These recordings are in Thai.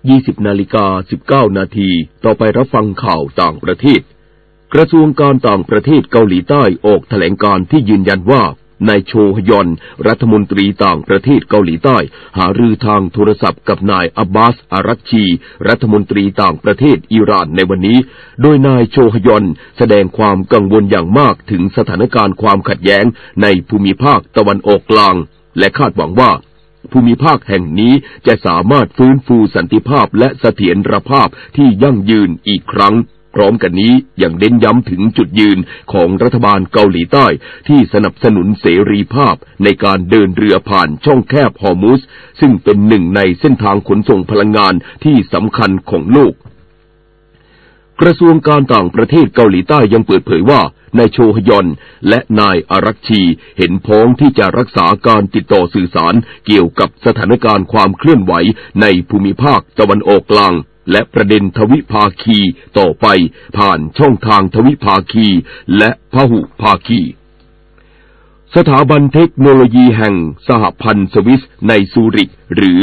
20:19 นาทีต่อไปรับฟังข่าวต่างประเทศกระทรวงการต่างประเทศเกาหลีใต้ออกแถลงการณ์ที่ยืนยันว่านายโชฮยอนรัฐมนตรีต่างประเทศเกาหลีใต้หารือทางโทรศัพท์กับนายอับบาสอารักชีรัฐมนตรีต่างประเทศอิหร่านในวันนี้โดยนายโชฮยอนแสดงความกังวลอย่างมากถึงสถานการณ์ความขัดแย้งในภูมิภาคตะวันออกกลางและคาดหวังว่าภูมิภาคแห่งนี้จะสามารถฟื้นฟูสันติภาพและเสถียรภาพที่ยั่งยืนอีกครั้งพร้อมกันนี้ยังเน้นย้ำถึงจุดยืนของรัฐบาลเกาหลีใต้ที่สนับสนุนเสรีภาพในการเดินเรือผ่านช่องแคบฮอร์มุซซึ่งเป็นหนึ่งในเส้นทางขนส่งพลังงานที่สำคัญของโลกกระทรวงการต่างประเทศเกาหลีใต้ยังเปิดเผยว่านายโชฮยอนและนายอารักชีเห็นพ้องที่จะรักษาการติดต่อสื่อสารเกี่ยวกับสถานการณ์ความเคลื่อนไหวในภูมิภาคตะวันออกกลางและประเด็นทวิภาคีต่อไปผ่านช่องทางทวิภาคีและพหุภาคีสถาบันเทคโนโลยีแห่งสหพันธ์สวิสในซูริกหรือ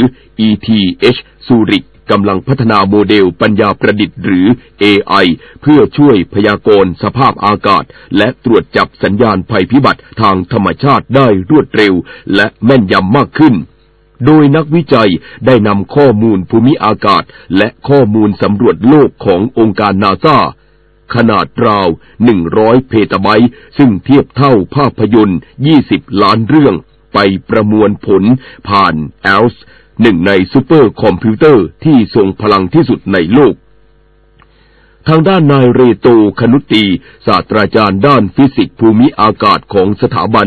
ETH ซูริกกำลังพัฒนาโมเดลปัญญาประดิษฐ์หรือ AI เพื่อช่วยพยากรณ์สภาพอากาศและตรวจจับสัญญาณภัยพิบัติทางธรรมชาติได้รวดเร็วและแม่นยำมากขึ้นโดยนักวิจัยได้นำข้อมูลภูมิอากาศและข้อมูลสำรวจโลกขององค์การนาซาขนาดราว100 เพตาไบต์ซึ่งเทียบเท่าภาพยนตร์20 ล้านเรื่องไปประมวลผลผ่าน ELSE หนึ่งในซูเปอร์คอมพิวเตอร์ที่ทรงพลังที่สุดในโลกทางด้านนายเรโตคนุตีศาสตราจารย์ด้านฟิสิกส์ภูมิอากาศของสถาบัน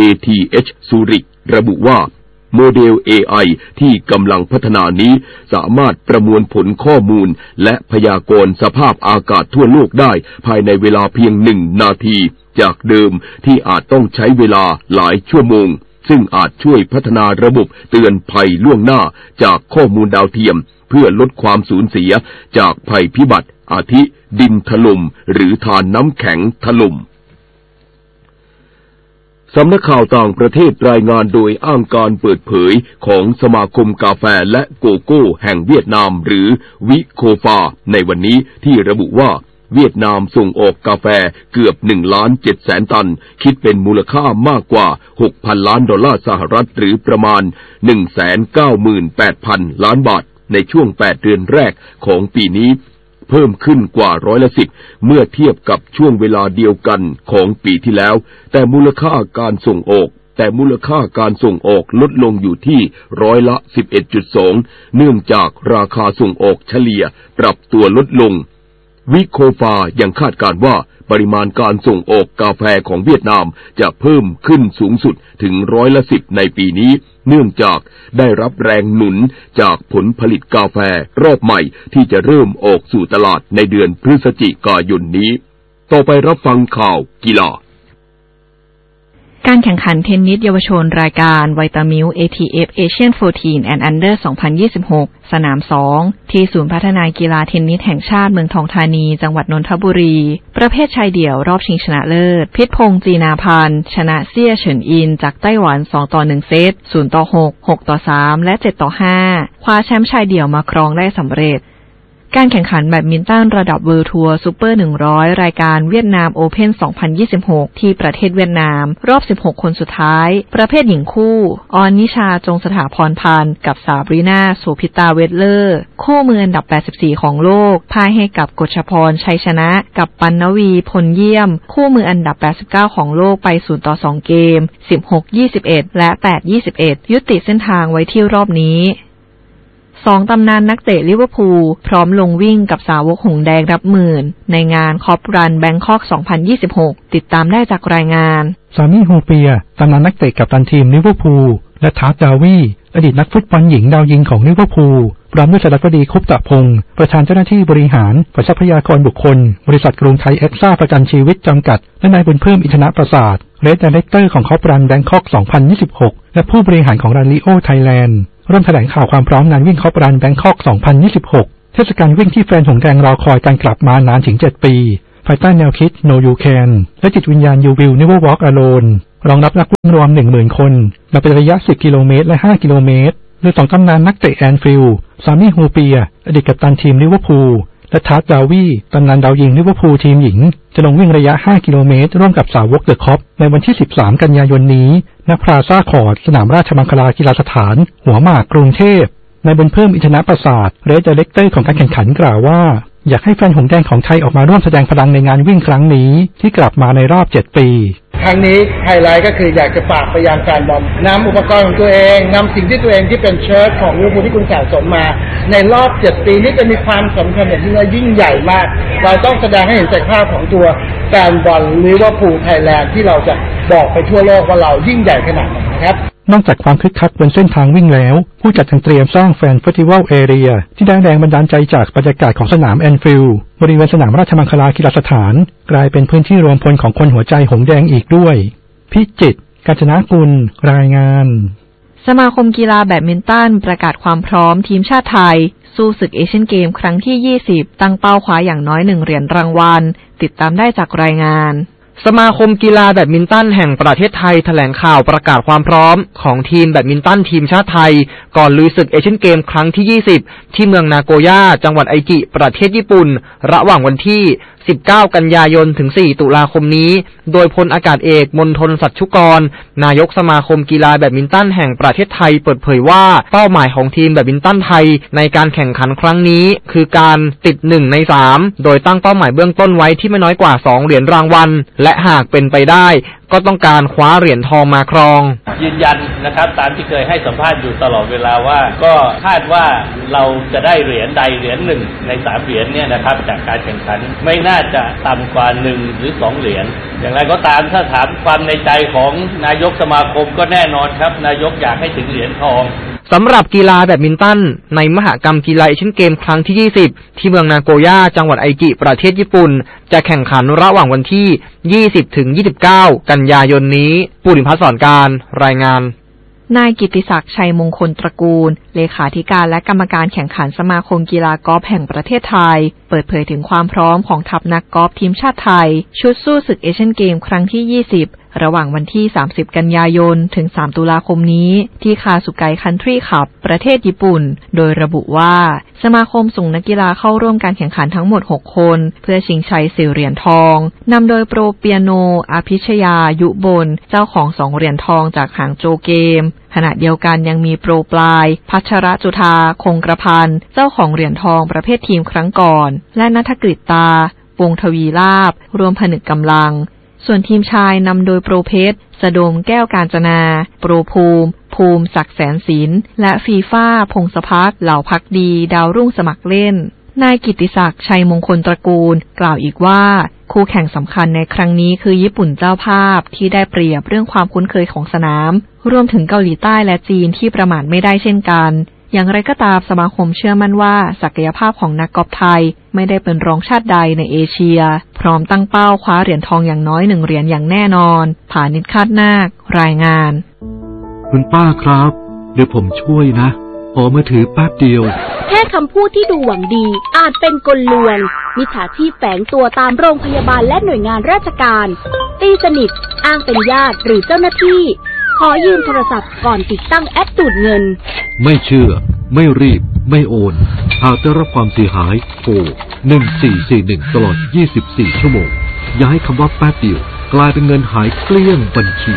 ETH ซูริกระบุว่าโมเดล AI ที่กำลังพัฒนานี้สามารถประมวลผลข้อมูลและพยากรณ์สภาพอากาศทั่วโลกได้ภายในเวลาเพียง1 นาทีจากเดิมที่อาจต้องใช้เวลาหลายชั่วโมงซึ่งอาจช่วยพัฒนาระบบเตือนภัยล่วงหน้าจากข้อมูลดาวเทียมเพื่อลดความสูญเสียจากภัยพิบัติอาทิดินถล่มหรือทานน้ำแข็งถล่มสำนักข่าวต่างประเทศรายงานโดยอ้างการเปิดเผยของสมาคมกาแฟและโกโก้แห่งเวียดนามหรือวิโคฟาในวันนี้ที่ระบุว่าเวียดนามส่งออกกาแฟเกือบ1.7 ล้านตันคิดเป็นมูลค่ามากกว่า 6,000 ล้านดอลลาร์สหรัฐหรือประมาณ 198,000 ล้านบาทในช่วง8 เดือนแรกของปีนี้เพิ่มขึ้นกว่า10%เมื่อเทียบกับช่วงเวลาเดียวกันของปีที่แล้วแต่มูลค่าการส่งออกลดลงอยู่ที่11.2%เนื่องจากราคาส่งออกเฉลี่ยปรับตัวลดลงวิโคฟายังคาดการณ์ว่าปริมาณการส่งออกกาแฟของเวียดนามจะเพิ่มขึ้นสูงสุดถึง10%ในปีนี้เนื่องจากได้รับแรงหนุนจากผลผลิตกาแฟรอบใหม่ที่จะเริ่มออกสู่ตลาดในเดือนพฤศจิกายนนี้ต่อไปรับฟังข่าวกีฬาการแข่งขันเทนนิสเยาวชนรายการไวตามิล ATF Asian 14 and Under 2026 สนาม 2 ที่ศูนย์พัฒนากีฬาเทนนิสแห่งชาติเมืองทองธานีจังหวัดนนทบุรีประเภทชายเดี่ยวรอบชิงชนะเลิศพิษพงษ์จีนาพันธ์ชนะเซี่ยเฉินอินจากไต้หวัน2-1 เซต 0-6 6-3 และ 7-5 คว้าแชมป์ชายเดี่ยวมาครองได้สำเร็จการแข่งขันแบดมินตันระดับเวิลด์ทัวร์ซูเปอร์100รายการเวียดนามโอเพ่น2026ที่ประเทศเวียดนามรอบ16คนสุดท้ายประเภทหญิงคู่ออนนิชาจงสถาพรพันธ์กับซาบรีนาโสภิตาเวทเลอร์คู่มืออันดับ84ของโลกพ่ายให้กับกฤษพรชัยชนะกับปัณณวีพลเยี่ยมคู่มืออันดับ89ของโลกไป0-2 เกม 16-21 และ 8-21 ยุติเส้นทางไว้ที่รอบนี้2ตำนานนักเตะลิเวอร์พูลพร้อมลงวิ่งกับสาวกหงส์แดงนับหมื่นในงานคอปรันแบงคอก2026ติดตามได้จากรายงานซามี่โฮเปียตำนานนักเตะกัปตันทีมลิเวอร์พูลและทาร์ตดาวีอดีตนักฟุตบอลหญิงดาวยิงของลิเวอร์พูลพร้อมด้วยสารวัตรคุปตะพงศ์ประธานเจ้าหน้าที่บริหารฝ่ายทรัพยากรบุคคลบริษัทกรุงไทยเอ็กซ่าประกันชีวิตจำกัดและนายบุญเพิ่มอินทนประสาทเรดไดเรคเตอร์ของคอปรันแบงคอก2026และผู้บริหารของรันลิโอไทยแลนด์ร่วมแถลงข่าวความพร้อมงานวิ่งคอปรันแบงคอก2026เทศกาลวิ่งที่แฟนหงส์แดงรอคอยการกลับมานานถึง7 ปีภายใต้แนวคิด No You Can และจิตวิญญาณ You Will Never Walk Alone รองรับนักวิ่งรวม 10,000 คนนับเป็นระยะ10 กิโลเมตรและ5 กิโลเมตรโดย2ตำนานนักเตะแอนฟิลด์ซามี่ฮูเปียอดีตกัปตันทีมลิเวอร์พูลและทาร์ตดาวีตำนานดาวยิงลิเวอร์พูลทีมหญิงจะลงวิ่งระยะ5 กิโลเมตรร่วมกับสาวกเดอะคอปในวันที่13 กันยายนนี้ณพลาซ่าคอร์ตสนามราชมังคลากีฬาสถานหัวหมากกรุงเทพนายบุญเพิ่มอินทนประสาทเรดไดเรคเตอร์ของการแข่งขันกล่าวว่าอยากให้แฟนหงส์แดงของไทยออกมาร่วมแสดงพลังในงานวิ่งครั้งนี้ที่กลับมาในรอบ7 ปีครั้งนี้ไฮไลท์ก็คืออยากจะฝากไปยังแฟนบอลนำอุปกรณ์ของตัวเองนำสิ่งที่ตัวเองที่เป็นเชิ้ตของลิเวอร์พูลที่คุณสะสมมาในรอบ7 ปีนี้จะมีความสำคัญอย่างยิ่งใหญ่มากเราต้องแสดงให้เห็นศักยภาพของตัวแฟนบอลลิเวอร์พูลไทยแลนด์ที่เราจะบอกไปทั่วโลกว่าเรายิ่งใหญ่ขนาดไหนครับนอกจากความคึกคักบนเส้นทางวิ่งแล้วผู้จัดยังเตรียมสร้างแฟนเฟสติวัลแอเรียที่ได้แรงบันดาลใจจากบรรยากาศของสนามแอนฟิลด์บริเวณสนามราชมังคลากีฬาสถานกลายเป็นพื้นที่รวมพลของคนหัวใจหงส์แดงอีกด้วยพิจิตร กาญจนกุลรายงานสมาคมกีฬาแบดมินตันประกาศความพร้อมทีมชาติไทยสู้ศึกเอเชียนเกมครั้งที่20ตั้งเป้าคว้าอย่างน้อย1 เหรียญรางวัลติดตามได้จากรายงานสมาคมกีฬาแบดมินตันแห่งประเทศไทยแถลงข่าวประกาศความพร้อมของทีมแบดมินตันทีมชาติไทยก่อนลุยศึกเอเชียนเกมครั้งที่20ที่เมืองนาโกย่าจังหวัดไอจิประเทศญี่ปุ่นระหว่างวันที่19 กันยายนถึง4 ตุลาคมนี้โดยพลอากาศเอกมนทนสัชชุกรนายกสมาคมกีฬาแบดมินตันแห่งประเทศไทยเปิดเผยว่าเป้าหมายของทีมแบดมินตันไทยในการแข่งขันครั้งนี้คือการติด1 ใน 3โดยตั้งเป้าหมายเบื้องต้นไว้ที่ไม่น้อยกว่า2 เหรียญรางวัลและหากเป็นไปได้ก็ต้องการคว้าเหรียญทองมาครองยืนยันนะครับตามที่เคยให้สัมภาษณ์อยู่ตลอดเวลาว่าก็คาดว่าเราจะได้เหรียญใดเหรียญ1 ใน 3 เหรียญเนี่ยนะครับจากการแข่งขันไม่น่าจะต่ำกว่า1 หรือ 2 เหรียญอย่างไรก็ตามถ้าถามความในใจของนายกสมาคมก็แน่นอนครับนายกอยากให้ถึงเหรียญทองสำหรับกีฬาแบดมินตันในมหกรรมกีฬาเอเชียนเกมครั้งที่20ที่เมืองนาโกย่าจังหวัดไอจิประเทศญี่ปุ่นจะแข่งขันระหว่างวันที่20 ถึง 29 กันยายนนี้ปุริพัฒน์สอนการรายงานนายกิตติศักดิ์ชัยมงคลตระกูลเลขาธิการและกรรมการแข่งขันสมาคมกีฬากอล์ฟแห่งประเทศไทยเปิดเผยถึงความพร้อมของทัพนักกอล์ฟทีมชาติไทยชุดสู้ศึกเอเชียนเกมครั้งที่20ระหว่างวันที่30 กันยายนถึง3 ตุลาคมนี้ที่คาสุไกคันทรีคลับประเทศญี่ปุ่นโดยระบุว่าสมาคมส่งนักกีฬาเข้าร่วมการแข่งขันทั้งหมด6 คนเพื่อชิงชัย4 เหรียญทองนำโดยโปรเปียโนอภิชยายุบลเจ้าของ2 เหรียญทองจากหางโจวเกมขณะเดียวกันยังมีโปรปลายพัชรจุธาคงกระพันเจ้าของเหรียญทองประเภททีมครั้งก่อนและณัฐกฤตตาวงทวีลาภรวมผนึกกำลังส่วนทีมชายนำโดยโปรเพชรสะดมแก้วกาญจนาโปรภูมิศักดิ์แสนศิลป์และฟีฟ่าพงศพัฒน์เหล่าพักดีดาวรุ่งสมัครเล่นนายกิตติศักดิ์ชัยมงคลตระกูลกล่าวอีกว่าคู่แข่งสำคัญในครั้งนี้คือญี่ปุ่นเจ้าภาพที่ได้เปรียบเรื่องความคุ้นเคยของสนามรวมถึงเกาหลีใต้และจีนที่ประมาทไม่ได้เช่นกันอย่างไรก็ตามสมาคมเชื่อมั่นว่าศักยภาพของนักกอล์ฟไทยไม่ได้เป็นรองชาติใดในเอเชียพร้อมตั้งเป้าคว้าเหรียญทองอย่างน้อย1 เหรียญอย่างแน่นอนผานิชคาดนาครายงานคุณป้าครับเดี๋ยวผมช่วยนะขอมือถือแป๊บเดียวแค่คำพูดที่ดูหวังดีอาจเป็นกลลวงมิจฉาชีพแฝงตัวตามโรงพยาบาลและหน่วยงานราชการตีสนิทอ้างเป็นญาติหรือเจ้าหน้าที่ขอยืมโทรศัพท์ก่อนติดตั้งแอปดูดเงินไม่เชื่อไม่รีบไม่โอนหากได้รับความเสียหายโทร1441ตลอด24 ชั่วโมงอย่าให้คำว่าแป๊บเดียวกลายเป็นเงินหายเกลี้ยงบัญชี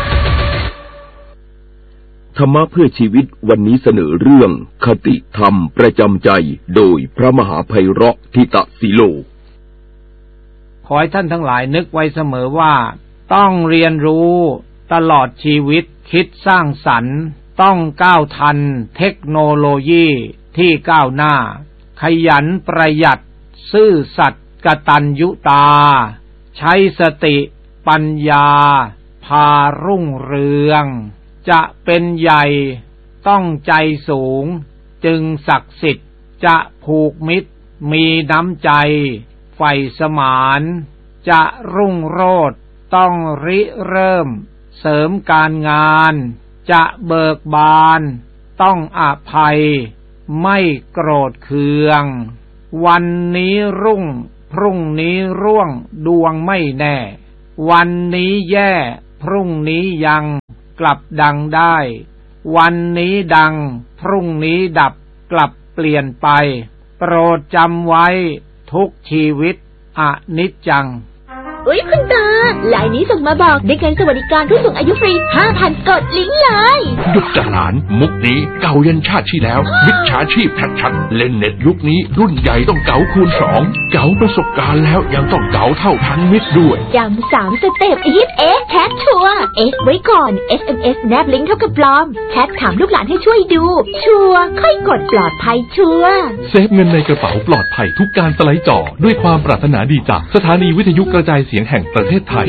ธรรมะเพื่อชีวิตวันนี้เสนอเรื่องคติธรรมประจำใจโดยพระมหาไพเราะทิตสีโลขอให้ท่านทั้งหลายนึกไว้เสมอว่าต้องเรียนรู้ตลอดชีวิตคิดสร้างสรรค์ต้องก้าวทันเทคโนโลยีที่ก้าวหน้าขยันประหยัดซื่อสัตย์กตัญญูตาใช้สติปัญญาพารุ่งเรืองจะเป็นใหญ่ต้องใจสูงจึงศักดิ์สิทธิ์จะผูกมิตรมีน้ำใจใฝ่สมานจะรุ่งโรจน์ต้องริเริ่มเสริมการงานจะเบิกบานต้องอภัยไม่โกรธเคืองวันนี้รุ่งพรุ่งนี้ร่วงดวงไม่แน่วันนี้แย่พรุ่งนี้ยังกลับดังได้วันนี้ดังพรุ่งนี้ดับกลับเปลี่ยนไปโปรดจำไว้ทุกชีวิตอนิจจังอุ๊ยคุณตาไลน์นี้ส่งมาบอกได้เงินสวัสดิการผู้สูงอายุฟรี 5,000 กดลิงก์เลยหยุดจ้ะหลานมุกนี้เก่ายันชาติที่แล้วมิจฉาชีพชัดๆเล่นเน็ตยุคนี้รุ่นใหญ่ต้องเก๋าคูณ2เก๋าประสบการณ์แล้วยังต้องเก๋าเท่าทันมิตรด้วยจำ3 สเต็ปฮิตแท็กชัวร์ไว้ก่อน SMS แนบลิงก์เท่ากับปลอมแชทถามลูกหลานให้ช่วยดูชัวร์ค่อยกดปลอดภัยชัวร์เซฟเงินในกระเป๋าปลอดภัยทุกการสไลด์จ่อด้วยความปรารถนาดีจากสถานีวิทยุกระจายเสียงแห่งประเทศไทย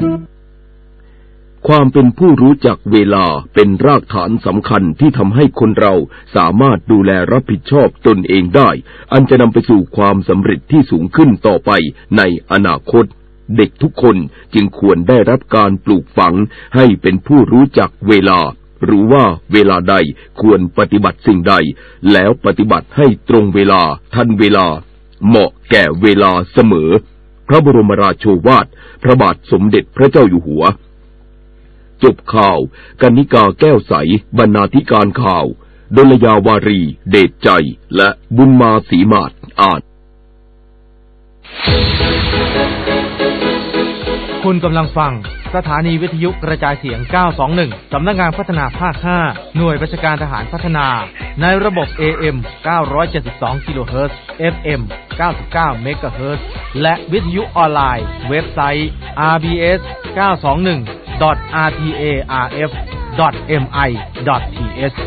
ความเป็นผู้รู้จักเวลาเป็นรากฐานสำคัญที่ทำให้คนเราสามารถดูแลรับผิดชอบตนเองได้อันจะนำไปสู่ความสำเร็จที่สูงขึ้นต่อไปในอนาคตเด็กทุกคนจึงควรได้รับการปลูกฝังให้เป็นผู้รู้จักเวลารู้ว่าเวลาใดควรปฏิบัติสิ่งใดแล้วปฏิบัติให้ตรงเวลาทันเวลาเหมาะแก่เวลาเสมอพระบรมราโชวาทพระบาทสมเด็จพระเจ้าอยู่หัวจบข่าวกนิกาแก้วใสบรรณาธิการข่าวดลยาวารีเดชใจและบุญมาศรีมาศอ่านคุณกำลังฟังสถานีวิทยุกระจายเสียง921สำนักงานพัฒนาภาค5หน่วยราชการทหารพัฒนาในระบบ AM 972 กิโลเฮิรตซ์ FM 99 เมกะเฮิรตซ์และวิทยุออนไลน์เว็บไซต์ rbs921.rtarf.mi.th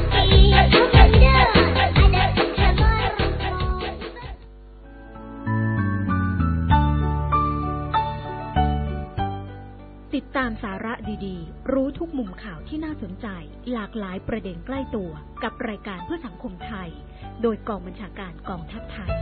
ติดตามสาระดีๆรู้ทุกมุมข่าวที่น่าสนใจหลากหลายประเด็นใกล้ตัวกับรายการเพื่อสังคมไทยโดยกองบัญชาการกองทัพไทย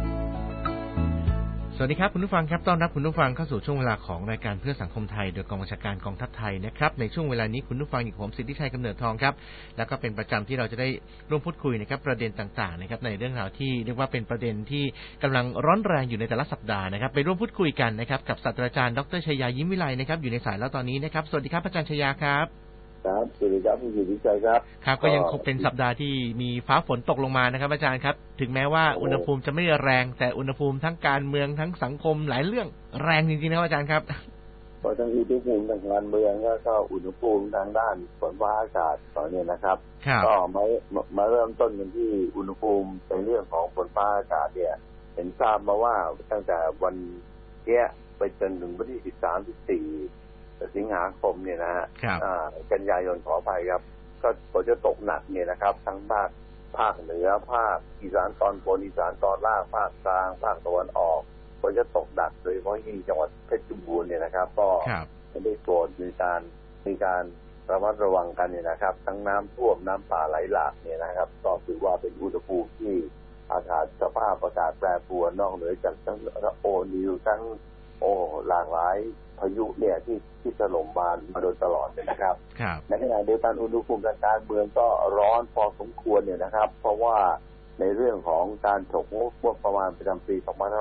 สวัสดีครับคุณผู้ฟังครับต้อนรับคุณผู้ฟังเข้าสู่ช่วงเวลาของรายการเพื่อสังคมไทยโดยกองบัญชาการกองทัพไทยนะครับในช่วงเวลานี้คุณผู้ฟังอยู่กับผมสิทธิชัยกำเนิดทองครับแล้วก็เป็นประจำที่เราจะได้ร่วมพูดคุยนะครับประเด็นต่างๆนะครับในเรื่องราวที่เรียกว่าเป็นประเด็นที่กำลังร้อนแรงอยู่ในแต่ละสัปดาห์นะครับไปร่วมพูดคุยกันนะครับกับศาสตราจารย์ดร.ชัยยายิ้มวิไลนะครับอยู่ในสายแล้วตอนนี้นะครับสวัสดีครับอาจารย์ชัยยาครับครับสวัสดีครับคุณสิทธิชัยครับครับก็ยังคงเป็นสัปดาห์ที่มีฟ้าฝนตกลงมานะครับอาจารย์ครับถึงแม้ว่าอุณหภูมิจะไม่แรงแต่อุณหภูมิทั้งการเมืองทั้งสังคมหลายเรื่องแรงจริงๆนะครับอาจารย์ครับเพราะทั้งอุณหภูมิทางการเมืองก็อุณหภูมิทางด้านฝนฟ้าอากาศตอนนี้นะครับก็มาเริ่มต้นกันที่อุณหภูมิในเรื่องของฝนฟ้าอากาศเนี่ยเห็นทราบมาว่าตั้งแต่วันนี้ไปจนถึงวันที่13-14สิงหาคมเนี่ยนะฮะกันยายนขออภัยครับก็ฝนจะตกหนักเนี่ยนะครับทั้งภาคเหนือภาคอีสานตอนบนอีสานตอนล่างภาคกลางภาคตะวันออกฝนจะตกหนักโดยเฉพาะที่จังหวัดเพชรบูรณ์เนี่ยนะครับก็ได้โปรดมีการระมัดระวังกันเนี่ยนะครับทั้งน้ำท่วมน้ำป่าไหลหลากเนี่ยนะครับก็ถือว่าเป็นอุณหภูมิที่อากาศสภาพอากาศแปรปรวนนอกเหนือจากทั้งโอนิวทั้งหลากหลายพายุเนี่ยที่ถล่มมาโดยตลอดเลยนะครับในขณะเดียวกันอุณหภูมิทางการเมืองก็ร้อนพอสมควรเนี่ยนะครับเพราะว่าในเรื่องของการถกงบประมาณประจำปี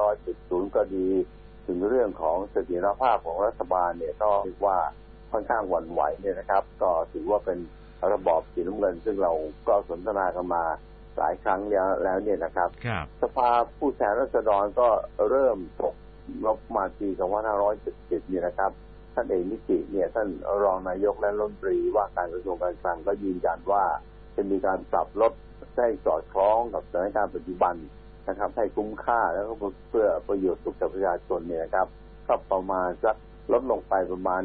2570ก็ดีถึงเรื่องของเสถียรภาพของรัฐบาลเนี่ยก็เรียกว่าค่อนข้างหวั่นไหวเนี่ยนะครับก็ถือว่าเป็นระบอบสีน้ำเงินซึ่งเราก็สนทนากันมาหลายครั้งแล้วเนี่ยนะครับสภาผู้แทนราษฎรก็เริ่มตกงบประมาณปี2570เนี่ยนะครับท่านเอกนิติเนี่ยท่านรองนายกและรัฐมนตรีว่าการกระทรวงการคลังก็ยืนยันว่าจะมีการปรับลดให้สอดคล้องกับสถานการณ์ปัจจุบันนะครับให้คุ้มค่าแล้วก็เพื่อประโยชน์สุขประชาชนเนี่ยนะครับก็ประมาณสักลดลงไปประมาณ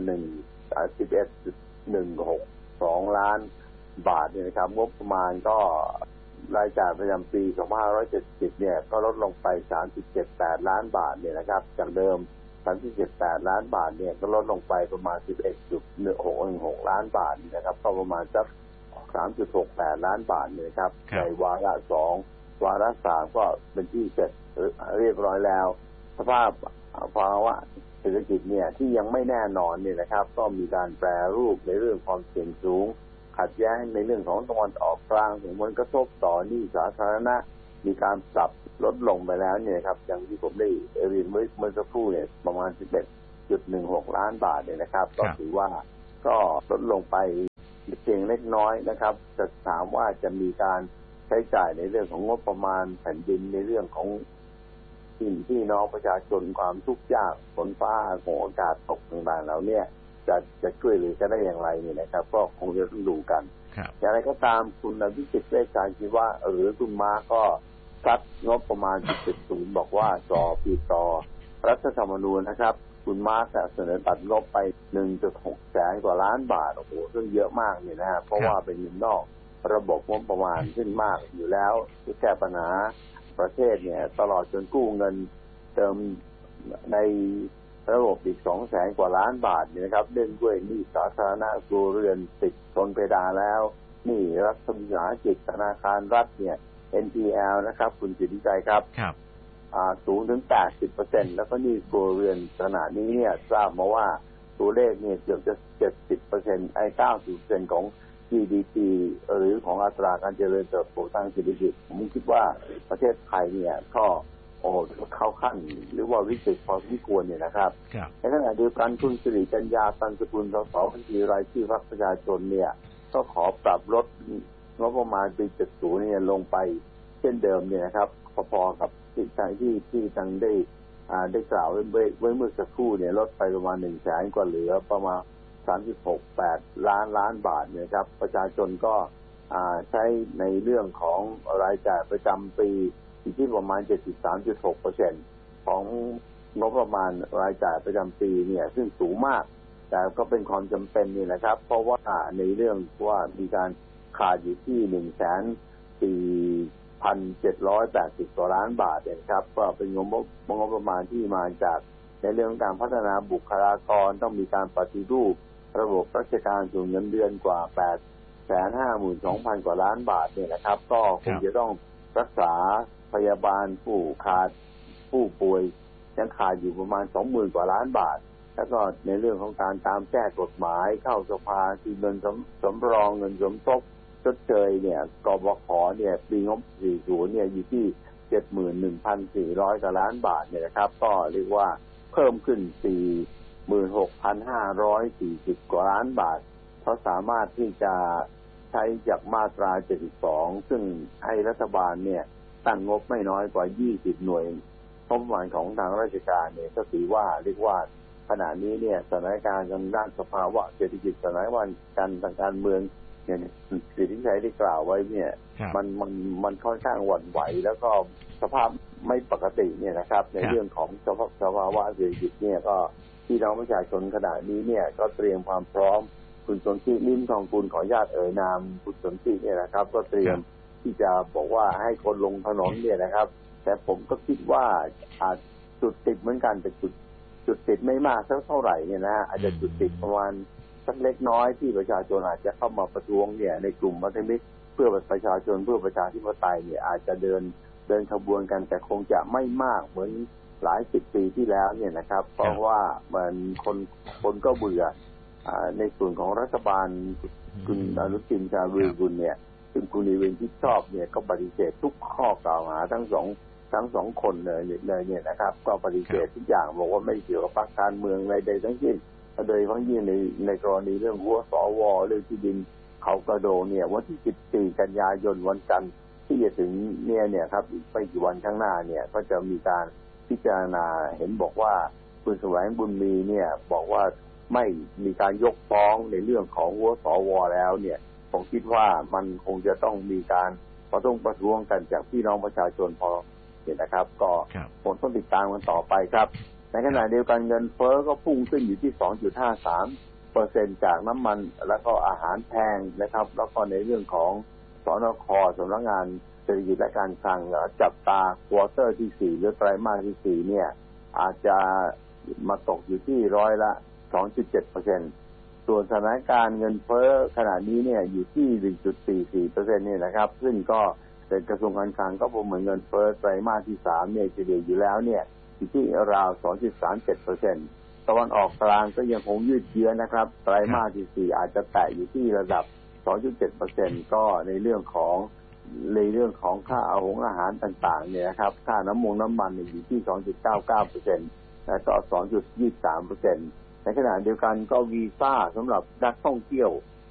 11.162 ล้านบาทเนี่ยนะครับงบประมาณก็รายจ่ายประจำปี2570เนี่ยก็ลดลงไป 3.78 ล้านบาทเนี่ยนะครับจากเดิม 3.78 ล้านบาทเนี่ยก็ลดลงไปประมาณ 11.616 ล้านบาทนะครับก็ประมาณสัก 3.68 ล้านบาทเนี่ยครับในวาระ2วาระ3ก็เป็นที่เสร็จเรียบร้อยแล้วสภาพภาวะเศรษฐกิจเนี่ยที่ยังไม่แน่นอนเนี่ยนะครับก็มีการแปรรูปในเรื่องความเสี่ยงสูงขัดแย้งในเรื่องของตะวันออกกลางส่งผลกระทบต่อหนี้สาธารณะมีการปรับลดลงไปแล้วเนี่ยครับอย่างที่ผมได้เรียนเมื่อสักครู่เนี่ยประมาณ 11.16 ล้านบาทเนี่ยนะครับก็ถือว่าก็ลดลงไปเพียงเล็กน้อยนะครับจะถามว่าจะมีการใช้จ่ายในเรื่องของงบประมาณแผ่นดินในเรื่องของพี่น้องประชาชนความทุกข์ยากฝนฟ้าของอากาศตกต่างๆเราเนี่ยจะช่วยเหลือจะได้อย่างไรเนี่ยนะครับก็คงจะต้องดูกันอย่างไรก็ตามคุณวิจิตรเวชชาชีวะหรือคุณมาก็ซัดงบประมาณ70บอกว่าปีต่อรัฐธรรมนูญนะครับคุณมาร์คเสนอตัดงบไป 1.6 แสนกว่าล้านบาทโอ้โหซึ่งเยอะมากเนี่ยนะฮะเพราะว่าเป็นเงินนอกระบบงบประมาณขึ้นมากอยู่แล้วที่แก้ปัญหาประเทศเนี่ยตลอดจนกู้เงินเติมในระบบอีก 2 แสนกว่าล้านบาทเนี่ยนะครับเล่นด้วยหนี้สาธารณะครัวเรือนติดชนเพดานแล้วนี่รัฐวิสาหกิจธนาคารรัฐเนี่ย NPL นะครับคุณสิทธิชัยครับสูงถึง 80% แล้วก็หนี้ครัวเรือนขณะนี้เนี่ยทราบมาว่าตัวเลขเนี่ยเกือบจะ 70% 90%ของ GDP หรือของอัตราการเจริญเติบโตทางเศรษฐกิจผมคิดว่าประเทศไทยเนี่ยก็เข้าขั้นหรือว่าวิกฤตพอสมควรเนี่ยนะครับในขณะเดียวกันคุณสิริกัญญาตันสกุลสสบัญชีรายชื่อพรรคประชาชนเนี่ยก็ขอปรับลดงบประมาณปี70เนี่ยลงไปเช่นเดิมเนี่ยนะครับพอๆกับที่ทางได้กล่าวไว้เมื่อสักครู่เนี่ยลดไปประมาณ 1 แสนกว่าเหลือประมาณ 36.8 ล้านบาทเนี่ยครับประชาชนก็ใช้ในเรื่องของรายจ่ายประจำปีที่ประมาณ 73.6% ของงบประมาณรายจ่ายประจำปีเนี่ยซึ่งสูงมากแต่ก็เป็นความจำเป็นนี่นะครับเพราะว่าในเรื่องว่ามีการขาดอยู่ที่ 1,4,780 กว่าล้านบาทเนี่ยครับก็เป็นงบประมาณที่มาจากในเรื่องของการพัฒนาบุคลากรต้องมีการปฏิรูประบบราชการส่วนเงินเดือนกว่า 852,000 กว่าล้านบาทเนี่ยนะครับก็คงจะต้องรักษาพยาบาลผู้ป่วยยังขาดอยู่ประมาณ 20,000 กว่าล้านบาทแล้วก็ในเรื่องของการตามแก้กฎหมายเข้าสภาที่เงินสำรองเงินสมทบชดเชยเนี่ยกบข.เนี่ยปีงบ40เนี่ยอยู่ที่ 71,400 กว่าล้านบาทเนี่ยนะครับก็เรียกว่าเพิ่มขึ้น 46,540 กว่าล้านบาทเขาสามารถที่จะใช้จากมาตรา72ซึ่งให้รัฐบาลเนี่ยตั้งงบไม่น้อยกว่า20หน่วยงบประมาณของทางราชการเนี่ยก็ถือว่าเรียกว่าขณะนี้เนี่ยสถานการณ์ทางด้านสภาวะเศรษฐกิจสถานการณ์ทางการเมืองเนี่ยสิทธิชัยได้กล่าวไว้เนี่ยมันค่อนข้างหวั่นไหวแล้วก็สภาพไม่ปกติเนี่ยนะครับในเรื่องของสภาวะเศรษฐกิจเนี่ยก็พี่น้องประชาชนขณะนี้เนี่ยก็เตรียมความพร้อมคุณสนธิลิ้มทองกุลขออนุญาตเอ่ยนามคุณสนธิเนี่ยนะครับก็เตรียมที่จะบอกว่าให้คนลงถนนเนี่ยนะครับแต่ผมก็คิดว่าอาจจุดติดเหมือนกันแต่จุดติดไม่มากเท่าไหร่เนี่ยนะอาจจะจุดติดประมาณสักเล็กน้อยที่ประชาชนอาจจะเข้ามาประท้วงเนี่ยในกลุ่มมัธยมิตรเพื่อประชาชนเพื่อประชาธิปไตยเนี่ยอาจจะเดินขบวนกันแต่คงจะไม่มากเหมือนหลายสิบปีที่แล้วเนี่ยนะครับเพราะว่ามันคนก็เบื่อในส่วนของรัฐบาลคุณอนุทินชาญวีรกุลเนี่ยซึ่งคุณนิเวศน์ที่ชอบเนี่ยก็ปฏิเสธทุกข้อกล่าวหาทั้งสองคนเลยเนี่ยนะครับก็ปฏิเสธทุกอย่างบอกว่าไม่เกี่ยวกับพรรคการเมืองใดๆทั้งสิ้นโดยเฉพาะยิ่งในกรณีเรื่องหัวสวเรื่องที่ดินเขากระโดเนี่ยวันที่14 กันยายนวันจันทร์ที่จะถึงเนี่ยครับอีกไม่กี่วันข้างหน้าเนี่ยก็จะมีการพิจารณาเห็นบอกว่าคุณแสวงบุญมีเนี่ยบอกว่าไม่มีการยกฟ้องในเรื่องของหัวสวแล้วเนี่ยผมคิดว่ามันคงจะต้องมีการต้องประท้วงกันจากพี่น้องประชาชนพอเห็นนะครับก็ผมต้องติดตามกันต่อไปครับในขณะเดียวกันเงินเฟ้อก็พุ่งขึ้นอยู่ที่ 2.53% จากน้ำมันแล้วก็อาหารแพงนะครับแล้วก็ในเรื่องของสนค.สำนักงานเศรษฐกิจและการคลังจับตาควอเตอร์ที่4หรือไตรมาสที่4เนี่ยอาจจะมาตกอยู่ที่ร้อยละ 2.7% ส่วนสถานการณ์เงินเฟ้อขณะนี้เนี่ยอยู่ที่ 1.44% เนี่ยนะครับซึ่งก็เป็นกระทรวงการคลังก็ประเมินเงินเฟ้อไตรมาสที่3เนี่ยเฉลี่ยอยู่แล้วเนี่ยอยู่ที่ราว 2.37% ตะวันออกกลางก็ยังคงยืดเยื้อนะครับไตรมาสที่4อาจจะแตะอยู่ที่ระดับ 2.7% ก็ในเรื่องของค่าอาหารต่างๆเนี่ยนะครับค่าน้ำมันอยู่ที่ 2.99% แล้วก็ 2.23% ในขณะเดียวกันก็วีซ่าสำหรับนักท่องเที่ยว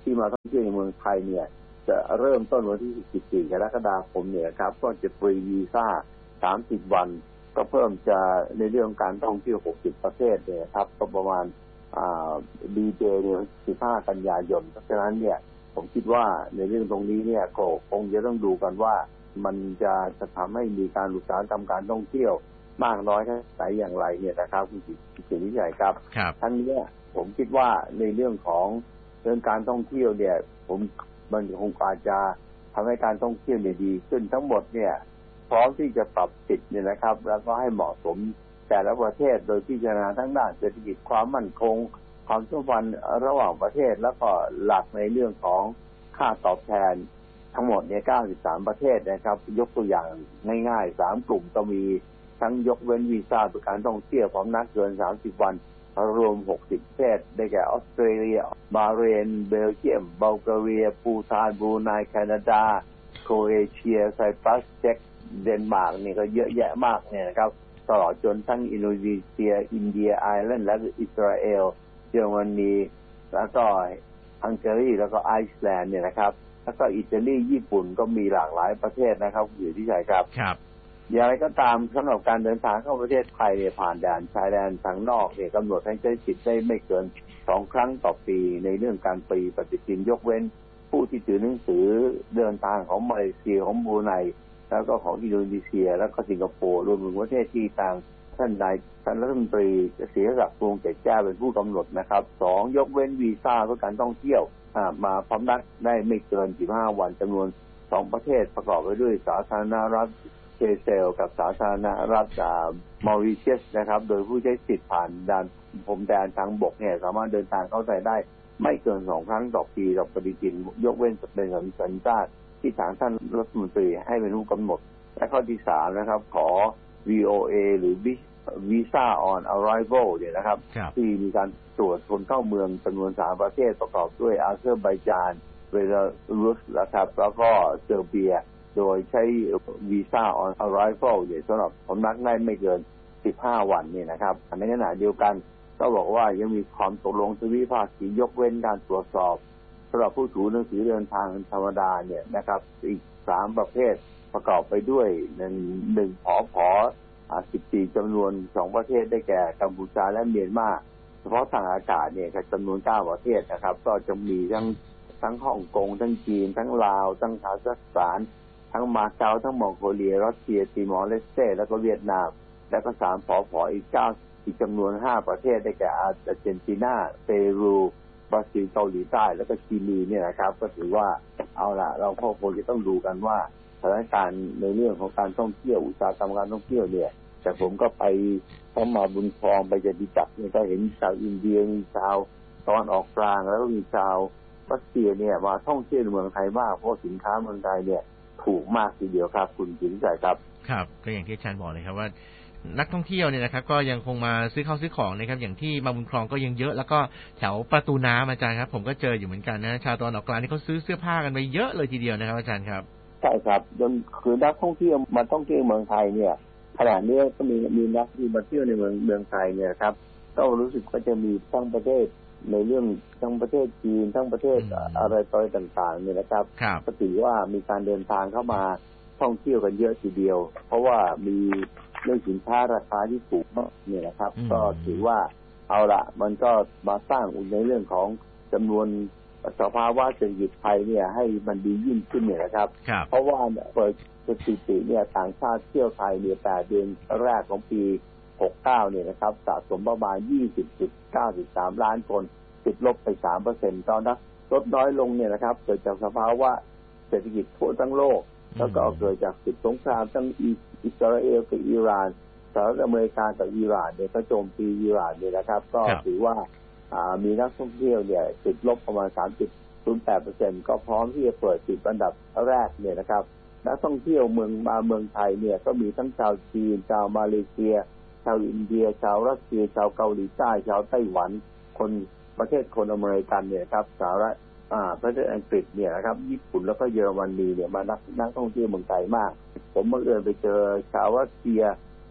ที่มาท่องเที่ยวในเมืองไทยเนี่ยจะเริ่มต้นวันที่14กรกฎาคมเนี่ยครับก็จะฟรีวีซ่า30วันก็เพิ่มจะในเรื่องการท่องเที่ยว60ประเทศเนี่ยครับก็ประมาณดีเจเนี่ย15กันยายนเพราะฉะนั้นเนี่ยผมคิดว่าในเรื่องตรงนี้เนี่ยก็คงจะต้องดูกันว่ามันจะทำให้มีการอุตสาหกรรมการท่องเที่ยวมากน้อยแค่ไหนอย่างไรเนี่ยนะครับคุณสิริชัยครับทั้งนี้ผมคิดว่าในเรื่องของเรื่องการท่องเที่ยวเนี่ยมันคงอาจจะทำให้การท่องเที่ยวเนี่ยดีขึ้นทั้งหมดเนี่ยพร้อมที่จะปรับสิทธิ์เนี่ยนะครับแล้วก็ให้เหมาะสมแต่ละประเทศโดยพิจารณาทั้งด้านเศรษฐกิจความมั่นคงความสัมพันธ์ระหว่างประเทศแล้วก็หลักในเรื่องของค่าตอบแทนทั้งหมดเนี่ย93ประเทศนะครับยกตัวอย่างง่ายๆ3กลุ่มก็มีทั้งยกเว้นวีซ่าเพื่อการท่องเที่ยวพร้อมนักเกิน30วันรวม60ประเทศได้แก่ออสเตรเลียบาห์เรนเบลเยียมบัลแกเรียปูฏานบรูไนแคนาดาโครเอเชียไซปรัสเช็กเดนมาร์กนี่ก็เยอะแยะมากเนี่ยนะครับตลอดจนทั้งอินโดนีเซียอินเดียไอร์แลนด์และอิสราเอลเยอรมนีแล้วก็ฮังการีแล้วก็ไอซ์แลนด์เนี่ยนะครับแล้วก็อิตาลีญี่ปุ่นก็มีหลากหลายประเทศนะครับอยู่ที่ไหนครับอย่างไรก็ตามสำหรับการเดินทางเข้าประเทศไทยเนี่ยผ่านด่านชายแดนทางนอกเนี่ยกำหนดให้ใช้สิทธิ์ได้ไม่เกิน2ครั้งต่อปีในเรื่องการปีปฏิทินยกเว้นผู้ที่ถือหนังสือเดินทางของมาเลเซียของบรูไนแล้วก็ของอินโดนีเซียแล้วก็สิงคโปร์รวมถึงประเทศที่ต่างท่านรัฐมนตรีเสียศักดิ์ วงศ์เกษแก้วเป็นผู้กำหนดนะครับ2ยกเว้นวีซ่าเพื่อการท่องเที่ยวมาพำนักได้ไม่เกิน15วันจำนวน2ประเทศประกอบไปด้วยสาธารณรัฐเซเชลกับสาธารณรัฐมอริเชียสนะครับโดยผู้ใช้สิทธิ์ผ่านด่านพรมแดนทางบกเนี่ยสามารถเดินทางเข้าไทยได้ไม่เกิน2ครั้งต่อปีต่อปฏิทินยกเว้นเป็นสัญชาติที่ทางท่านรัฐมนตรีให้เป็นผู้กำหนดและข้อที่3นะครับขอ VOA หรือVisa on Arrival เนี่ยนะครับที่มีการตรวจคนเข้าเมืองจำนวน3ประเทศประกอบด้วยอาเซอร์ไบจานเบลารุสนะครับแล้วก็เซอร์เบียโดยใช้ Visa on Arrival เนี่ยสำหรับพำนักได้ไม่เกิน15วันเนี่ยนะครับในขณะเดียวกันก็บอกว่ายังมีความตกลงทวิภาคียกเว้นการตรวจสอบสำหรับผู้ถือหนังสือเดินทางธรรมดาเนี่ยนะครับอีก3ประเภทประกอบไปด้วย1ผอ14จำนวน2ประเทศได้แก่กัมพูชาและเมียนมาเฉพาะทางอากาศเนี่ยจำนวน9ประเทศนะครับก็จะมีทั้งฮ่องกงทั้งจีนทั้งลาวทั้งคาซัคสถานทั้งมาเก๊าทั้งมองโกเลียรัสเซียติมอร์เลสเตแล้วก็เวียดนามแล้วก็3ผออีกจำนวน5ประเทศได้แก่อาร์เจนตินาเปรูบราซิลเกาหลีใต้แล้วก็ชิลีเนี่ยนะครับก็ถือว่าเอาล่ะเราก็คงจะต้องดูกันว่าสถานการณ์ในเรื่องของการท่องเที่ยวอุตสาหกรรมการท่องเที่ยวเนี่ยแต่ผมก็ไปพอมาบุญครองไปจตุจักรเนี่ยก็เห็นชาวอินเดียมีชาวตะวันออกกลางแล้วก็มีชาวรัสเซียเนี่ยมาท่องเที่ยวในเมืองไทยมากเพราะสินค้าเมืองไทยเนี่ยถูกมากทีเดียวครับคุณจิ๋วใจครับครับก็อย่างที่อาจารย์บอกเลยครับว่านักท่องเที่ยวเนี่ยนะครับก็ยังคงมาซื้อข้าวซื้อของนะครับอย่างที่มาบุญครองก็ยังเยอะแล้วก็แถวประตูน้ำอาจารย์ครับผมก็เจออยู่เหมือนกันนะชาวตะวันออกกลางที่เขาซื้อเสื้อผ้ากันไปเยอะเลยทีเดียวนะครับอาจารย์ครับใช่ครับจนคือนักท่องเที่ยวมาท่องเที่ยวเมืองไทยเนี่ยขณะนี้ก็มีนักที่มาเที่ยวในเมืองไทยเนี่ยครับก็รู้สึกว่าจะมีทั้งประเทศในเรื่องทั้งประเทศจีนทั้งประเทศอะไรต่างๆเนี่ยนะครับก็ถือว่ามีการเดินทางเข้ามาท่องเที่ยวกันเยอะทีเดียวเพราะว่ามีเรื่องสินค้าราคาที่ถูกมากเนี่ยนะครับก็ถือว่าเอาละมันก็มาสร้างในเรื่องของจำนวนสภาวะเศรษฐกิจไทยเนี่ยให้มันดียิ่งขึ้นเนี่ยนะครับเพราะว่าเปิดสถิติเนี่ยต่างชาติเที่ยวไทยเนี่ย8เดือนแรกของปี69เนี่ยนะครับสะสมประมาณ 20.93 ล้านคนติดลบไป 3% ตอนนั้นลดน้อยลงเนี่ยนะครับเกิดจากสภาวะเศรษฐกิจทั่วทั้งโลกแล้วก็เกิดจากศึกสงครามทั้งอิสราเอลกับอิหร่านสหรัฐอเมริกากับอิหร่านเนี่ยก็โจมตีอิหร่านเนี่ยนะครับก็ถือว่ามีนักท่องเที่ยวเนี่ยติดลบประมาณ 3.08% ก็พร้อมที่จะเปิด10อันดับแรกเนี่ยนะครับนักท่องเที่ยวเมืองไทยเนี่ยก็มีทั้งชาวจีนชาวมาเลเซียชาวอินเดียชาวรัสเซียชาวเกาหลีใต้ชาวไต้หวันคนประเทศคนอเมริกันเนี่ยครับสหรัฐประเทศอังกฤษเนี่ยนะครับญี่ปุ่นแล้วก็เยอรมนีเนี่ยมานักท่องเที่ยวเมืองไทยมากผมบังเอิญไปเจอชาวรัสเซีย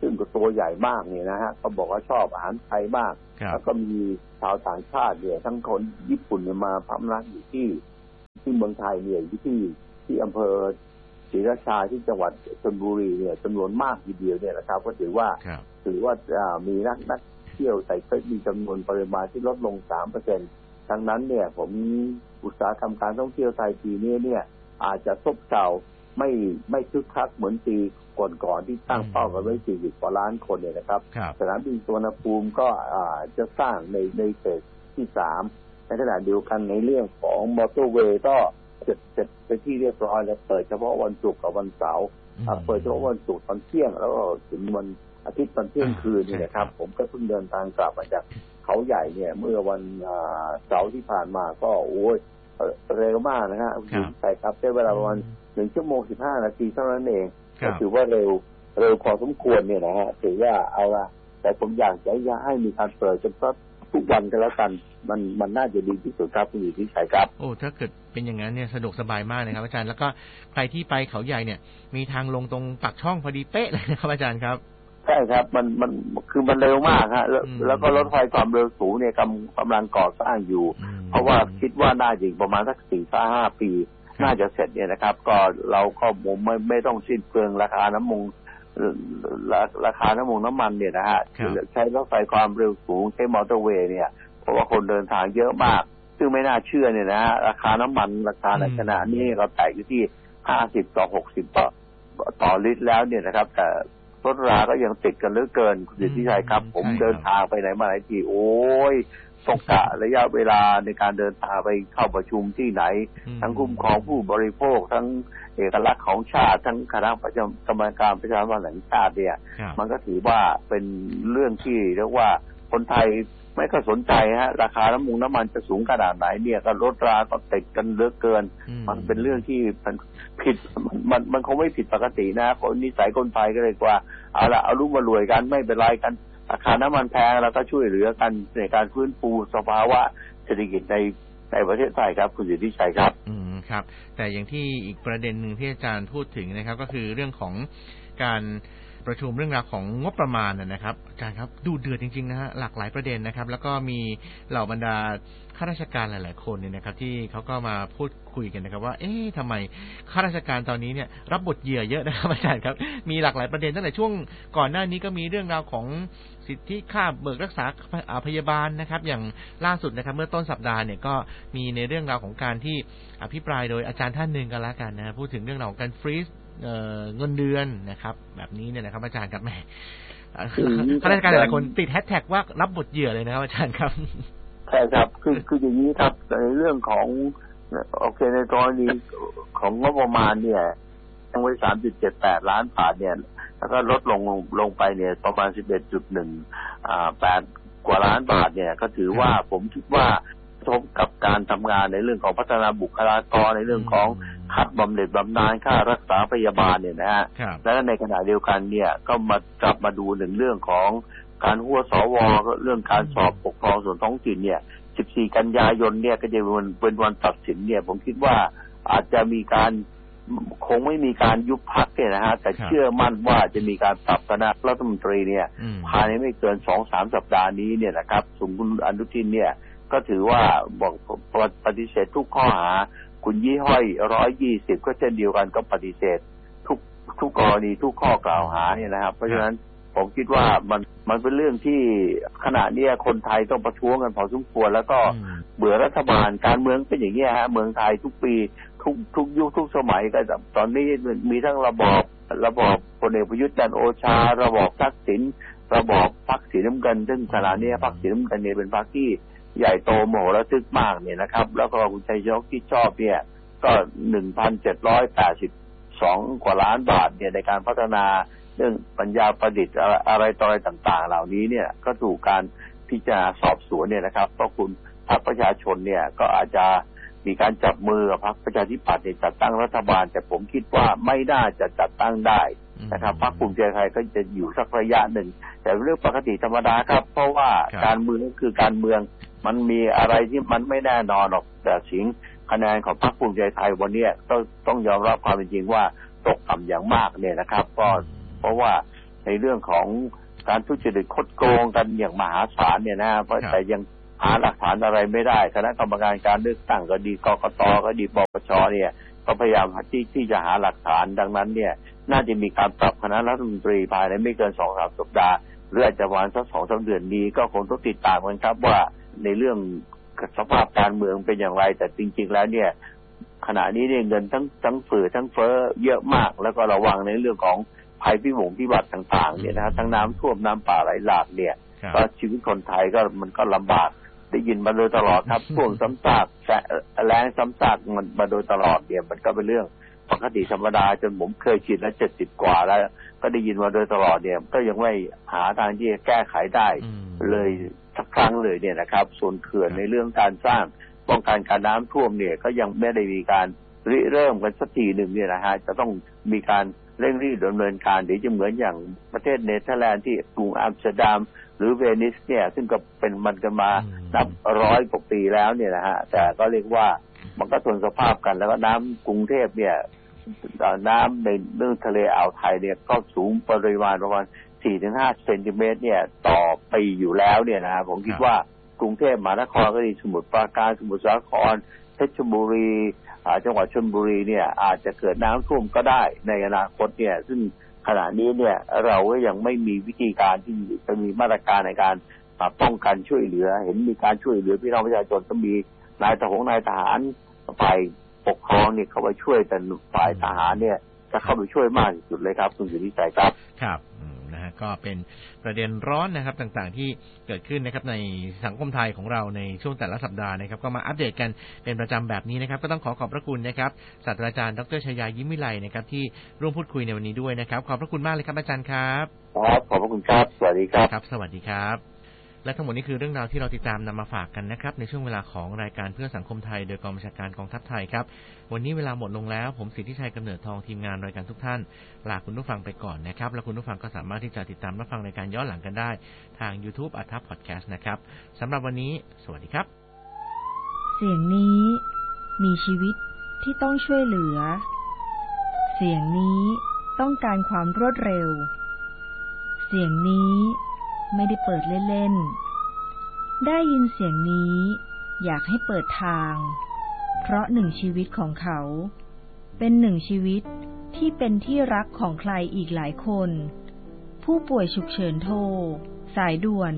ซึ่งก็ตัวใหญ่มากเนี่ยนะฮะเขาบอกว่าชอบอาหารไทยมากแล้วก็มีชาวต่างชาติเนี่ยทั้งคนญี่ปุ่นเนี่ยมาพำนักอยู่ที่เมืองไทยเนี่ยที่อำเภอศรีราชาที่จังหวัดชลบุรีเนี่ยจำนวนมากทีเดียวเนี่ยนะครับก็ถือว่ามีนักเที่ยวไทยก็มีจำนวนปริมาณที่ลดลง 3% ทั้งนั้นเนี่ยผมอุตสาหกรรมการท่องเที่ยวไทยปีนี้เนี่ยอาจจะซบเซาไม่คึกคักเหมือนปีก่อนที่ตั้งเป้ากันไว้40 กว่าล้านคนเนี่ยนะครับสนามบินสุวรรณภูมิก็จะสร้างในเฟสที่ 3ในขณะเดียวกันในเรื่องของมอเตอร์เวย์ก็เสร็จไปที่เรียบร้อยแล้วเปิดเฉพาะวันศุกร์กับวันเสาร์เปิดเฉพาะวันศุกร์ตอนเที่ยงแล้วก็ถึงวันอาทิตย์ตอนเที่ยงคืนนี่นะครับผมก็เพิ่งเดินทางกลับมาจากเขาใหญ่เนี่ยเมื่อวันเสาร์ที่ผ่านมาก็โอ้ยเร็วมากนะฮะใช่ครับใช้เวลาประมาณ1 ชั่วโมง 15 นาทีเท่านั้นเองก็ถือว่าเร็วพอสมควรเนี่ยนะฮะถือว่าเอาละแต่ผมอยากจะให้มีการเปิดจนทุกวันกันแล้วกันมันน่าจะดีที่สุดครับคุณอยู่ที่ชัยครับโอ้ถ้าเกิดเป็นอย่างนั้นเนี่ยสะดวกสบายมากเลยครับอาจารย์แล้วก็ใครที่ไปเขาใหญ่เนี่ยมีทางลงตรงปากช่องพอดีเป๊ะเลยนะครับอาจารย์ครับใช่ครับมันคือมันเร็วมากฮะแล้วก็รถไฟความเร็วสูงเนี่ยกำลังก่อสร้างอยู่เพราะว่าคิดว่าน่าจะประมาณสัก 4-5 ปีน่าจะเสร็จเนี่ยนะครับก็เราก็ไม่ต้องสิ้นเปลืองราคาน้ำมันเนี่ยนะฮะใช้รถไฟความเร็วสูงใช้มอเตอร์เวย์เนี่ยเพราะว่าคนเดินทางเยอะมากซึ่งไม่น่าเชื่อเนี่ยนะฮะราคาน้ำมันราคาในขณะนี้เราแตะอยู่ที่50 ต่อ 60 ต่อลิตรแล้วเนี่ยนะครับแต่รถราก็ยังติดกันเหลือเกินคุณสิทธิชัยครับผมเดินทางไปไหนมาไหนทีโอ้ยต้องกะระยะเวลาในการเดินทางไปเข้าประชุมที่ไหนทั้งคุ้มครองผู้บริโภคทั้งเอกลักษณ์ของชาติทั้งคณะกรรมการประชาสัมพันธ์แห่งชาติเนี่ยมันก็ถือว่าเป็นเรื่องที่เรียกว่าคนไทยไม่ก็สนใจฮะราคาน้ำมันจะสูงขนาดไหนเนี่ยก็รถราก็ติดกันเหลือเกินมันเป็นเรื่องที่มันผิดมันคงไม่ผิดปกตินะคนนิสัยคนไทยก็เลยว่าเอาละเอารู้มารวยกันไม่เป็นไรกันราคาน้ำมันแพงแล้วก็ช่วยเหลือกันในการฟื้นฟูสภาวะเศรษฐกิจในประเทศไทยครับคุณสิทธิชัยครับครับแต่อย่างที่อีกประเด็นหนึ่งที่อาจารย์พูดถึงนะครับก็คือเรื่องของการประชุมเรื่องราวของงบประมาณนะครับอาจารย์ครับดูเดือดจริงๆนะฮะหลากหลายประเด็นนะครับแล้วก็มีเหล่าบรรดาข้าราชการหลายๆคนเนี่ยนะครับที่เขาก็มาพูดคุยกันนะครับว่าทำไมข้าราชการตอนนี้เนี่ยรับบทเหยื่อเยอะนะครับอาจารย์ครับมีหลากหลายประเด็นตั้งแต่ช่วงก่อนหน้านี้ก็มีเรื่องราวของสิทธิค่าเบิกรักษาพยาบาลนะครับอย่างล่าสุดนะครับเมื่อต้นสัปดาห์เนี่ยก็มีในเรื่องราวของการที่อภิปรายโดยอาจารย์ท่านหนึ่งกันละกันนะพูดถึงเรื่องราวของการฟรีซเงินเดือนนะครับแบบนี้เนี่ยนะครับอาจารย์ครับแหมข้าราชการหลายคนติดแฮชแท็กว่ารับบทเหยื่อเลยนะครับอาจารย์ครับใช่ครับคืออย่างนี้ครับในเรื่องของโอเคในกรณีของงบประมาณเนี่ยตั้งไว้ 3.78 ล้านบาทเนี่ยแล้วก็ลดลงไปเนี่ยประมาณ 11.8 กว่าล้านบาทเนี่ยก็ถือว่าผมคิดว่าทบกับการทำงานในเรื่องของพัฒนาบุคลากรในเรื่องของค่าบำเหน็จบำนาญค่ารักษาพยาบาลเนี่ยนะฮะแล้วในขณะเดียวกันเนี่ยก็กลับมาดูหนึ่งเรื่องของการหัวสวเรื่องการสอบปกครองส่วนท้องถิ่นเนี่ย14 กันยายนเนี่ยก็จะเป็นวันตัดสินเนี่ยผมคิดว่าอาจจะมีการคงไม่มีการยุบพรรคเนี่ยนะฮะแต่เชื่อมั่นว่าจะมีการปรับคณะรัฐมนตรีเนี่ยภายในไม่เกิน 2-3 สัปดาห์นี้เนี่ยนะครับสมคุณอนุทินเนี่ยก็ถือว่าบอกปฏิเสธทุกข้อหาคุณยี่ห้อย120ก็เช่นเดียวกันก็ปฏิเสธทุกกรณีทุกข้อกล่าวหาเนี่ยนะครับเพราะฉะนั้นผมคิดว่ามันเป็นเรื่องที่ขณะนี้คนไทยต้องประท้วงกันพอสมควรแล้วก็เบื่อรัฐบาลการเมืองเป็นอย่างนี้ฮะเมืองไทยทุกปีทุกยุคทุกสมัยก็ตอนนี้มีทั้งระบอบพลเอกประยุทธ์จันทร์โอชาระบอบทักษิณระบอบพรรคสีน้ำเงินซึ่งขณะนี้พรรคสีน้ำเงินเนี่ยเป็นพรรคที่ใหญ่โตโมโหระทึกมากเนี่ยนะครับแล้วก็คุณชัยยกที่ชอบเนี่ยก็ 1,782 กว่าล้านบาทเนี่ยในการพัฒนาเรื่องปัญญาประดิษฐ์อะไรต่ออะไรต่างๆเหล่านี้เนี่ยก็ถูกการพิจารณาสอบสวนเนี่ยนะครับเพราะคุณพรรคประชาชนเนี่ยก็อาจจะมีการจับมือกับพรรคประชาธิปัตย์ในจัดตั้งรัฐบาลแต่ผมคิดว่าไม่น่าจะจัดตั้งได้นะครับพรรคภูมิใจไทยก็จะอยู่สักระยะหนึ่งแต่เรื่องปกติธรรมดาครับเพราะว่าการเมืองคือการเมืองมันมีอะไรที่มันไม่แน่นอนหรอกแต่สิ่งคะแนนของพรรคภูมิใจไทยวันนี้ต้องยอมรับความเป็นจริงว่าตกต่ำอย่างมากเนี่ยนะครับก็เพราะว่าในเรื่องของการทุจริตคดโกงกันอย่างมหาศาลเนี่ยนะเพราะแต่ยังหาหลักฐานอะไรไม่ได้คณะกรรมการการเลือกตั้งก็ดีกกตก็ดีปปชเนี่ยก็พยายามที่จะหาหลักฐานดังนั้นเนี่ยน่าจะมีการปรับคณะรัฐมนตรีภายในไม่เกิน 2-3 สัปดาห์หรืออาจจะประมาณสัก 2-3 เดือนนี้ก็คงต้องติดตามกันครับว่าในเรื่องสภาพการเมืองเป็นอย่างไรแต่จริงๆแล้วเนี่ยขณะนี้เนี่ยเงินทั้งฝืดทั้งเฟ้อเยอะมากแล้วก็ระวังในเรื่องของภัยพิบัติต่างๆเนี่ยนะทั้งน้ำท่วมน้ำป่าไหลหลากเนี่ยก็ชีวิตคนไทยก็มันก็ลำบากได้ยินมาโดยตลอดครับท่วมซ้ำซากแล้งซ้ำซากมันมาโดยตลอดเนี่ยมันก็เป็นเรื่องปกติธรรมดาจนผมเคยชินแล้ว70 กว่าแล้วก็ได้ยินมาโดยตลอดเนี่ยก็ยังไม่หาทางที่จะแก้ไขได้เลยสักครั้งเลยเนี่ยนะครับส่วนเขื่อนในเรื่องการสร้างป้องกันการน้ำท่วมเนี่ยก็ยังไม่ได้มีการเริ่มกันสักทีหนึ่งเนี่ยนะฮะจะต้องมีการเร่งรีบดำเนินการเดี๋ยวจะเหมือนอย่างประเทศเนเธอร์แลนด์ที่กรุงอัมสเตอร์ดัมหรือเวนิสเนี่ยซึ่งก็เป็นมันกันมานับ100 กว่าปีแล้วเนี่ยนะฮะแต่ก็เรียกว่ามันก็ทนสภาพกันแล้วก็น้ำกรุงเทพเนี่ยน้ำในเรื่องทะเลอ่าวไทยเนี่ยก็สูงปริมาณประมาณ 4-5 เซนติเมตรเนี่ยต่อปีอยู่แล้วเนี่ยนะผมคิดว่ากรุงเทพมหานครก็ดีสมุทรปราการสมุทรสาครเพชรบุรีจังหวัดชลบุรีเนี่ยอาจจะเกิดน้ำท่วมก็ได้ในอนาคตเนี่ยซึ่งขณะนี้เนี่ยเราก็ยังไม่มีวิธีการที่จะมีมาตรการในการป้องกันช่วยเหลือเห็นมีการช่วยเหลือพี่น้องประชาชนก็มีนายทหารฝ่ายปกครองเนี่ยเข้าไปช่วยแต่ฝ่ายทหารเนี่ยจะเข้าไปช่วยมากที่สุดเลยครับคุณสุริชัยครับครับนะฮะก็เป็นประเด็นร้อนนะครับต่างๆที่เกิดขึ้นนะครับในสังคมไทยของเราในช่วงแต่ละสัปดาห์นะครับก็มาอัปเดตกันเป็นประจำแบบนี้นะครับก็ต้องขอบพระคุณนะครับศาสตราจารย์ดร.ชยายิ้มวิไลนะครับที่ร่วมพูดคุยในวันนี้ด้วยนะครับขอบพระคุณมากเลยครับอาจารย์ครับขอบพระคุณครับสวัสดีครับครับสวัสดีครับและทั้งหมดนี้คือเรื่องราวที่เราติดตามนำมาฝากกันนะครับในช่วงเวลาของรายการเพื่อสังคมไทยโดยกองบัญชาการกองทัพไทยครับวันนี้เวลาหมดลงแล้วผมสิทธิชัยกำเนิดทองทีมงานรายการทุกท่านลาคุณผู้ฟังไปก่อนนะครับและคุณผู้ฟังก็สามารถที่จะติดตามรับฟังรายการย้อนหลังกันได้ทาง YouTube อัฏฐพอดแคสต์นะครับสำหรับวันนี้สวัสดีครับเสียงนี้มีชีวิตที่ต้องช่วยเหลือเสียงนี้ต้องการความรวดเร็วเสียงนี้ไม่ได้เปิดเล่นๆได้ยินเสียงนี้อยากให้เปิดทางเพราะหนึ่งชีวิตของเขาเป็นหนึ่งชีวิตที่เป็นที่รักของใครอีกหลายคนผู้ป่วยฉุกเฉินโทรสายด่วน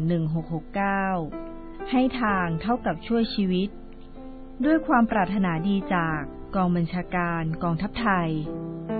1669ให้ทางเท่ากับช่วยชีวิตด้วยความปรารถนาดีจากกองบัญชาการกองทัพไทย